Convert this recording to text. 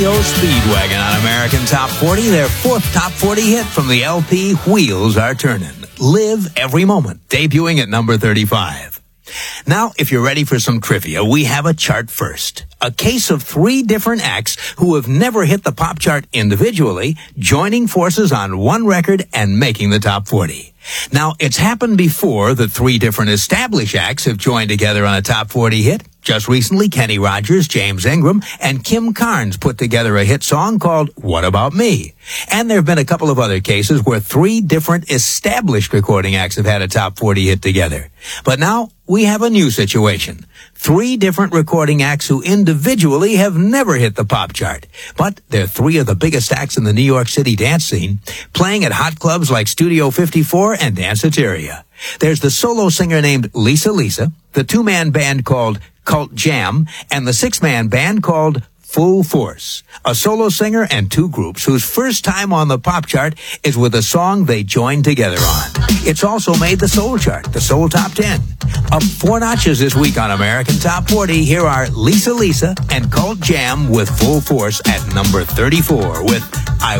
Speedwagon on American Top 40, their fourth Top 40 hit from the LP Wheels Are Turning. Live Every Moment, debuting at number 35. Now, if you're ready for some trivia, we have a chart first. A case of three different acts who have never hit the pop chart individually, joining forces on one record and making the top 40. Now, it's happened before that three different established acts have joined together on a top 40 hit. Just recently, Kenny Rogers, James Ingram, and Kim Carnes put together a hit song called What About Me? And there have been a couple of other cases where three different established recording acts have had a top 40 hit together. But now, we have a new situation. Three different recording acts who individually have never hit the pop chart. But they're three of the biggest acts in the New York City dance scene, playing at hot clubs like Studio 54 and Danceteria. There's the solo singer named Lisa Lisa, the two-man band called Cult Jam, and the six-man band called Full Force, a solo singer and two groups whose first time on the pop chart is with a song they joined together on. It's also made the Soul Chart, the Soul Top 10. Up 4 notches this week on American Top 40, here are Lisa Lisa and Cult Jam with Full Force at number 34 with I